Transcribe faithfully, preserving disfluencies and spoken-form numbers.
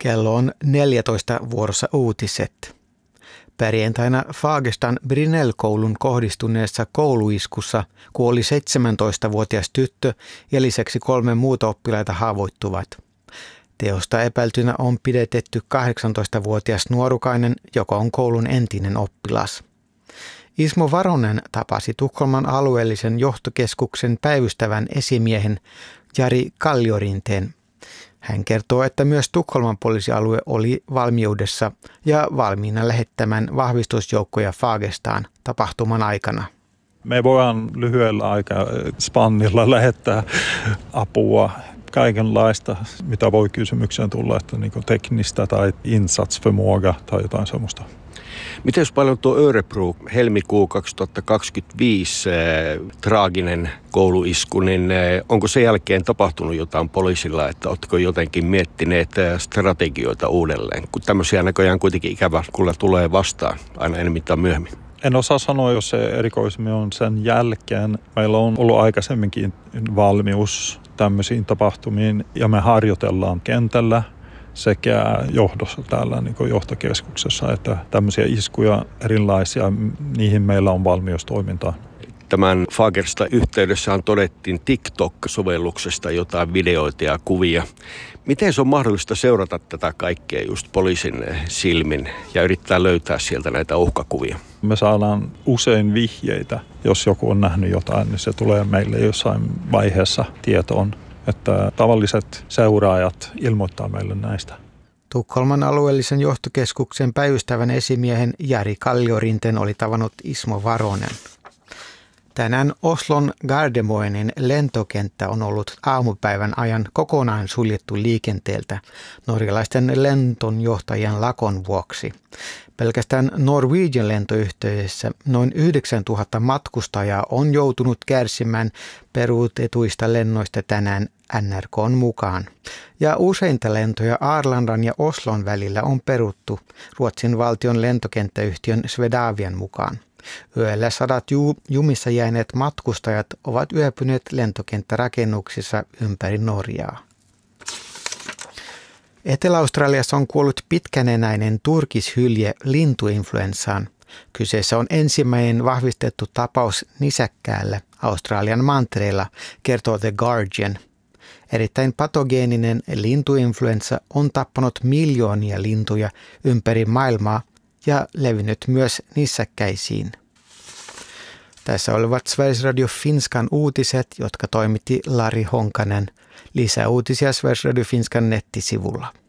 Kello on neljätoista vuorossa uutiset. Perjantaina Fagerstan Brinell-koulun kohdistuneessa kouluiskussa kuoli seitsemäntoistavuotias tyttö ja lisäksi kolme muuta oppilaita haavoittuvat. Teosta epäiltynä on pidätetty kahdeksantoistavuotias nuorukainen, joka on koulun entinen oppilas. Ismo Varonen tapasi Tukholman alueellisen johtokeskuksen päivystävän esimiehen Jari Kalliorinteen. Hän kertoo, että myös Tukholman poliisialue oli valmiudessa ja valmiina lähettämään vahvistusjoukkoja Fagerstaan tapahtuman aikana. Me voidaan lyhyellä aikaa spannilla lähettää apua, kaikenlaista, mitä voi kysymykseen tulla, että niin kuin teknistä tai insatsförmåga tai jotain sellaista. Miten paljon tuo Örebro helmikuu kaksituhattakaksikymmentäviisi äh, traaginen kouluisku, niin äh, onko sen jälkeen tapahtunut jotain poliisilla, että oletko jotenkin miettineet äh, strategioita uudelleen, kun tämmöisiä näköjään kuitenkin ikävä kyllä tulee vastaan aina enemmän tai myöhemmin? En osaa sanoa, jos se erikoisemmin on sen jälkeen. Meillä on ollut aikaisemminkin valmius tämmöisiin tapahtumiin ja me harjoitellaan kentällä sekä johdossa täällä niin kuin johtokeskuksessa, että tämmöisiä iskuja erilaisia, niihin meillä on valmius toimintaan. Tämän Fagerstan yhteydessään todettiin TikTok-sovelluksesta jotain videoita ja kuvia. Miten se on mahdollista seurata tätä kaikkea just poliisin silmin ja yrittää löytää sieltä näitä uhkakuvia? Me saadaan usein vihjeitä. Jos joku on nähnyt jotain, niin se tulee meille jossain vaiheessa tietoon, että tavalliset seuraajat ilmoittaa meille näistä. Tukholman alueellisen johtokeskuksen päivystävän esimiehen Jari Kalliorinteen oli tavannut Ismo Varonen. Tänään Oslon Gardermoenin lentokenttä on ollut aamupäivän ajan kokonaan suljettu liikenteeltä norjalaisten lentonjohtajien lakon vuoksi. Pelkästään Norwegian lentoyhtiössä noin yhdeksäntuhatta matkustajaa on joutunut kärsimään peruutetuista lennoista tänään N R K:n mukaan. Ja useinta lentoja Arlandan ja Oslon välillä on peruttu Ruotsin valtion lentokenttäyhtiön Swedavian mukaan. Yöllä sadat ju- jumissa jääneet matkustajat ovat yöpyneet lentokenttärakennuksissa ympäri Norjaa. Etelä-Australiassa on kuollut pitkänenäinen turkishylje lintuinfluenssaan. Kyseessä on ensimmäinen vahvistettu tapaus nisäkkäällä Australian mantereella, kertoo The Guardian. Erittäin patogeeninen lintuinfluenssa on tappanut miljoonia lintuja ympäri maailmaa ja levinnyt myös nisäkkäisiin. Tässä olivat Sveriges Radio Finskan uutiset, jotka toimitti Lari Honkanen. Lisää uutisia Sveriges Radio Finskan nettisivulla.